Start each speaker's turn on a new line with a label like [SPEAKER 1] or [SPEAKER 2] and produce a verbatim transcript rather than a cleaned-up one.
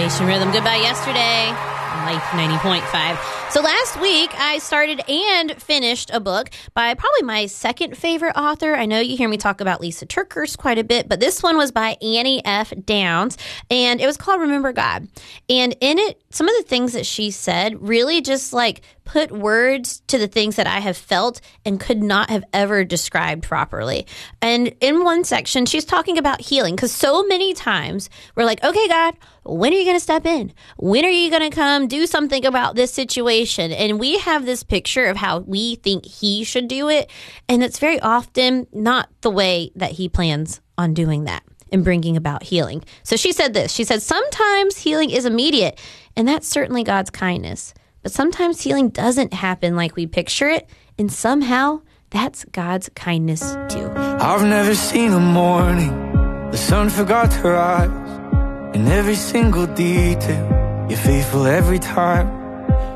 [SPEAKER 1] Station Rhythm. Goodbye yesterday. Life ninety point five. So last week, I started and finished a book by probably my second favorite author. I know you hear me talk about Lisa TerKeurst quite a bit, but this one was by Annie F. Downs, and it was called Remember God. And in it, some of the things that she said really just like put words to the things that I have felt and could not have ever described properly. And in one section, she's talking about healing, because so many times we're like, okay, God, when are you going to step in? When are you going to come do something about this situation? And we have this picture of how we think he should do it. And it's very often not the way that he plans on doing that and bringing about healing. So she said this. She said, sometimes healing is immediate, and that's certainly God's kindness. But sometimes healing doesn't happen like we picture it, and somehow that's God's kindness too.
[SPEAKER 2] I've never seen a morning the sun forgot to rise. In every single detail, you're faithful every time.